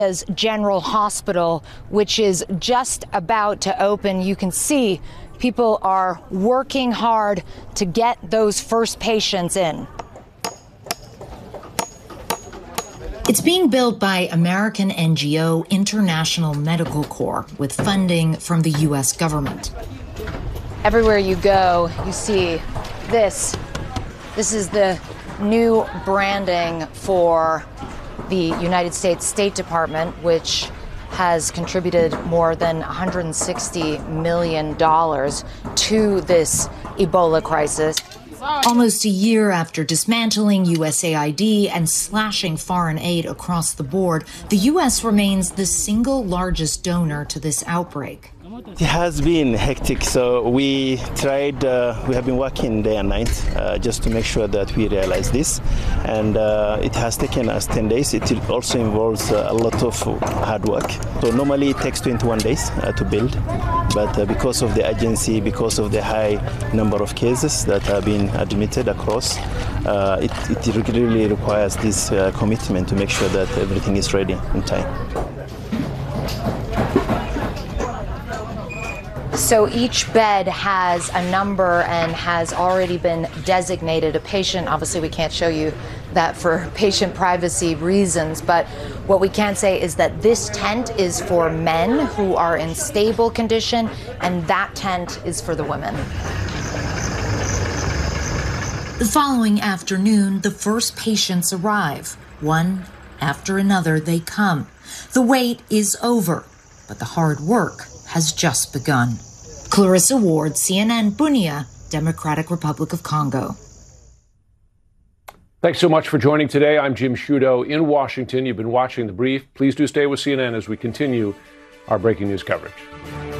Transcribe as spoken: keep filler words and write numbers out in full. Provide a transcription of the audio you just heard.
General Hospital, which is just about to open. You can see people are working hard to get those first patients in. It's being built by American N G O International Medical Corps with funding from the U S government. Everywhere you go, you see this. This is the new branding for the United States State Department, which has contributed more than one hundred sixty million dollars to this Ebola crisis. Almost a year after dismantling U S A I D and slashing foreign aid across the board, the U S remains the single largest donor to this outbreak. It has been hectic, so we tried, uh, we have been working day and night uh, just to make sure that we realize this, and uh, it has taken us ten days. It also involves uh, a lot of hard work. So normally it takes twenty-one days uh, to build, but uh, because of the urgency, because of the high number of cases that have been admitted across, uh, it, it really requires this uh, commitment to make sure that everything is ready in time. So each bed has a number and has already been designated a patient. Obviously, we can't show you that for patient privacy reasons, but what we can say is that this tent is for men who are in stable condition, and that tent is for the women. The following afternoon, the first patients arrive. One after another, they come. The wait is over, but the hard work has just begun. Clarissa Ward, C N N, Bunia, Democratic Republic of Congo. Thanks so much for joining today. I'm Jim Sciutto in Washington. You've been watching The Brief. Please do stay with C N N as we continue our breaking news coverage.